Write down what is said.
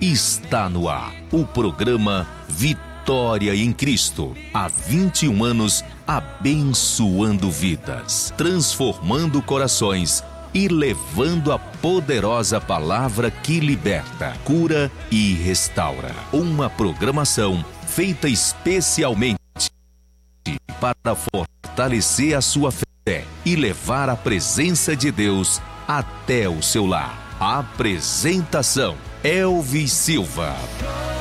Está no ar o programa Vitória em Cristo. Há 21 anos abençoando vidas, transformando corações e levando a poderosa palavra que liberta, cura e restaura. Uma programação feita especialmente para fortalecer a sua fé e levar a presença de Deus até o seu lar. Apresentação: Elvis Silva.